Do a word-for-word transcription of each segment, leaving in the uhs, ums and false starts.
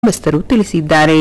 ಕುಟುಂಬಸ್ಥರು ತಿಳಿಸಿದ್ದಾರೆ.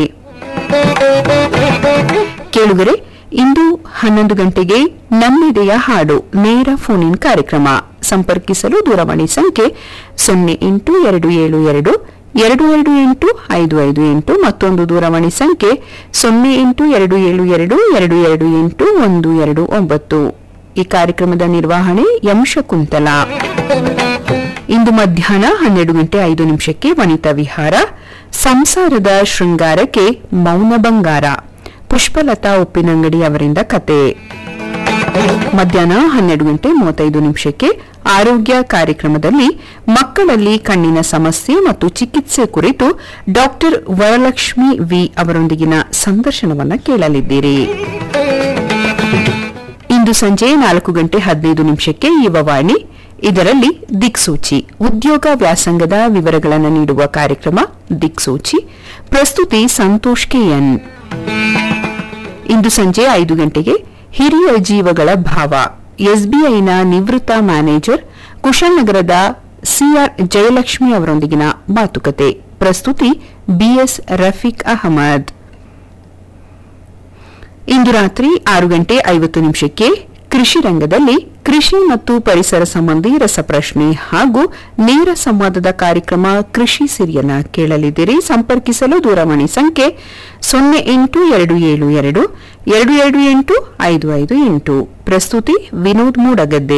ಕೇಳುಗರೆ, ಇಂದು ಹನ್ನೊಂದು ಗಂಟೆಗೆ ನಮ್ಮೆದೆಯ ಹಾಡು ನೇರ ಫೋನ್ ಇನ್ ಕಾರ್ಯಕ್ರಮ. ಸಂಪರ್ಕಿಸಲು ದೂರವಾಣಿ ಸಂಖ್ಯೆ ಸೊನ್ನೆ ಎಂಟು ಎರಡು ಏಳು ಎರಡು ಎರಡು ಎರಡು ಎಂಟು ಐದು ಐದು ಎಂಟು, ಮತ್ತೊಂದು ದೂರವಾಣಿ ಸಂಖ್ಯೆ ಸೊನ್ನೆ ಎಂಟು ಎರಡು ಏಳು ಎರಡು ಎರಡು ಎರಡು ಎಂಟು ಒಂದು ಎರಡು ಒಂಬತ್ತು. ಈ ಕಾರ್ಯಕ್ರಮದ ನಿರ್ವಹಣೆ ಎಂ ಶಕುಂತಲ. ಇಂದು ಮಧ್ಯಾಹ್ನ ಹನ್ನೆರಡು ಗಂಟೆ ಐದು ನಿಮಿಷಕ್ಕೆ ವನಿತಾ ವಿಹಾರ, ಸಂಸಾರದ ಶೃಂಗಾರಕ್ಕೆ ಮೌನ ಬಂಗಾರ, ಪುಷ್ಪಲತಾ ಉಪ್ಪಿನಂಗಡಿ ಅವರಿಂದ ಕತೆ. ಮಧ್ಯಾಹ್ನ ಹನ್ನೆರಡು ಗಂಟೆ ಮೂವತ್ತೈದು ನಿಮಿಷಕ್ಕೆ ಆರೋಗ್ಯ ಕಾರ್ಯಕ್ರಮದಲ್ಲಿ ಮಕ್ಕಳಲ್ಲಿ ಕಣ್ಣಿನ ಸಮಸ್ಯೆ ಮತ್ತು ಚಿಕಿತ್ಸೆ ಕುರಿತು ಡಾಕ್ಟರ್ ವರಲಕ್ಷ್ಮಿ ವಿ ಅವರೊಂದಿಗಿನ ಸಂದರ್ಶನವನ್ನು ಕೇಳಲಿದ್ದೀರಿ. ಇಂದು ಸಂಜೆ ನಾಲ್ಕು ಗಂಟೆ ಹದಿನೈದು ನಿಮಿಷಕ್ಕೆ ಯುವವಾಣಿ, ಇದರಲ್ಲಿ ದಿಕ್ಸೂಚಿ ಉದ್ಯೋಗ ವ್ಯಾಸಂಗದ ವಿವರಗಳನ್ನು ನೀಡುವ ಕಾರ್ಯಕ್ರಮ ದಿಕ್ಸೂಚಿ. ಪ್ರಸ್ತುತಿ ಸಂತೋಷ್ ಕೆಎನ್. ಇಂದು ಸಂಜೆ ಐದು ಗಂಟೆಗೆ ಹಿರಿಯ ಜೀವಗಳ ಭಾವ, ಎಸ್ಬಿಐನ ನಿವೃತ್ತ ಮ್ಯಾನೇಜರ್ ಕುಶಾಲನಗರದ ಸಿಆರ್ ಜಯಲಕ್ಷ್ಮಿ ಅವರೊಂದಿಗಿನ ಮಾತುಕತೆ. ಪ್ರಸ್ತುತಿ ಬಿಎಸ್ ರಫೀಕ್ ಅಹಮದ್. ಇಂದು ರಾತ್ರಿ ಆರು ಗಂಟೆ ಐವತ್ತು ನಿಮಿಷಕ್ಕೆ ಕೃಷಿ ರಂಗದಲ್ಲಿ ಕೃಷಿ ಮತ್ತು ಪರಿಸರ ಸಂಬಂಧಿ ರಸಪ್ರಶ್ನೆ ಹಾಗೂ ನೇರ ಸಂವಾದದ ಕಾರ್ಯಕ್ರಮ ಕೃಷಿ ಸಿರಿಯನ್ನ ಕೇಳಲಿದ್ದೀರಿ. ಸಂಪರ್ಕಿಸಲು ದೂರವಾಣಿ ಸಂಖ್ಯೆ ಸೊನ್ನೆ ಎಂಟು ಎರಡು ಏಳು ಎರಡು ಎರಡು ಎರಡು ಎಂಟು ಐದು ಐದು ಎಂಟು. ಪ್ರಸ್ತುತಿ ವಿನೋದ್ ಮೂಡಗದ್ದೆ.